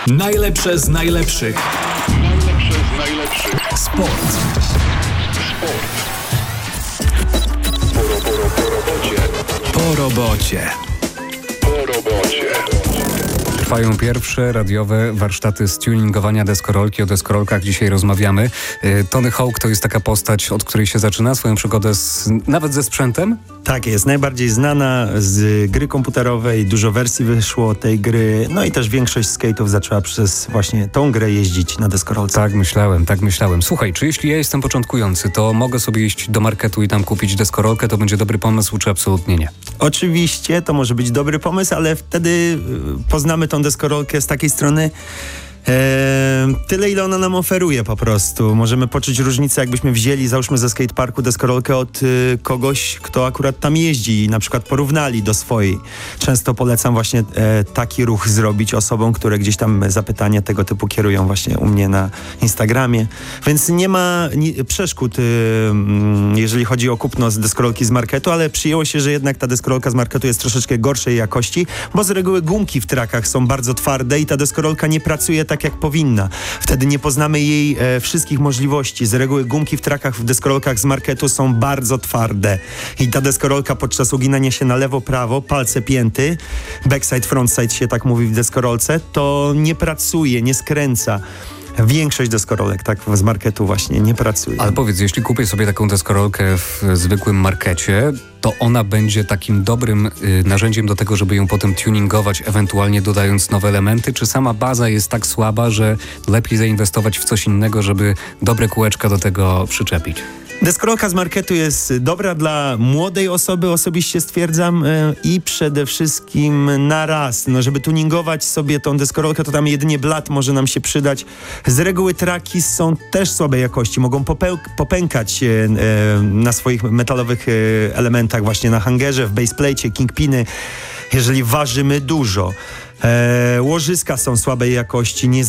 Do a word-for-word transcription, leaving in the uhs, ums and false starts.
Najlepsze z najlepszych. Najlepsze z najlepszych. Sport. Sport. Po, ro, po, ro, po robocie. Po robocie. Po robocie. Trwają pierwsze radiowe warsztaty z tuningowania deskorolki. O deskorolkach dzisiaj rozmawiamy. Tony Hawk to jest taka postać, od której się zaczyna swoją przygodę z, nawet ze sprzętem? Tak jest, najbardziej znana z gry komputerowej, dużo wersji wyszło tej gry, no i też większość skate'ów zaczęła przez właśnie tą grę jeździć na deskorolce. Tak myślałem, tak myślałem. Słuchaj, czy jeśli ja jestem początkujący, to mogę sobie iść do marketu i tam kupić deskorolkę, to będzie dobry pomysł, czy absolutnie nie? Oczywiście to może być dobry pomysł, ale wtedy poznamy tą deskorolkę z takiej strony, Eee, tyle, ile ona nam oferuje po prostu. Możemy poczuć różnicę, jakbyśmy wzięli, załóżmy ze skateparku deskorolkę od y, kogoś, kto akurat tam jeździ i na przykład porównali do swojej. Często polecam właśnie e, taki ruch zrobić osobom, które gdzieś tam zapytania tego typu kierują właśnie u mnie na Instagramie. Więc nie ma ni- przeszkód, y, y, jeżeli chodzi o kupno z deskorolki z marketu, ale przyjęło się, że jednak ta deskorolka z marketu jest troszeczkę gorszej jakości, bo z reguły gumki w trakach są bardzo twarde i ta deskorolka nie pracuje tak jak powinna. Wtedy nie poznamy jej e, wszystkich możliwości. Z reguły gumki w trakach w deskorolkach z marketu są bardzo twarde. I ta deskorolka podczas uginania się na lewo, prawo, palce pięty, backside, frontside się tak mówi w deskorolce, to nie pracuje, nie skręca. Większość deskorolek tak z marketu właśnie nie pracuje. Ale powiedz, jeśli kupię sobie taką deskorolkę w zwykłym markecie, to ona będzie takim dobrym y, narzędziem do tego, żeby ją potem tuningować, ewentualnie dodając nowe elementy, czy sama baza jest tak słaba, że lepiej zainwestować w coś innego, żeby dobre kółeczka do tego przyczepić? Deskorolka z marketu jest dobra dla młodej osoby, osobiście stwierdzam, yy, i przede wszystkim na raz. No, żeby tuningować sobie tą deskorolkę, to tam jedynie blat może nam się przydać. Z reguły traki są też słabej jakości, mogą popeł- popękać yy, yy, na swoich metalowych yy, elementach, właśnie na hangerze, w baseplate'cie, kingpiny, jeżeli ważymy dużo. Yy, łożyska są słabej jakości, nie